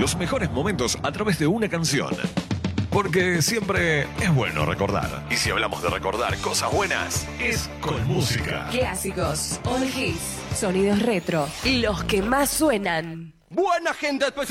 los mejores momentos a través de una canción. Porque siempre es bueno recordar. Y si hablamos de recordar cosas buenas, es con música. Clásicos, all hits, sonidos retro, los que más suenan. Buena gente,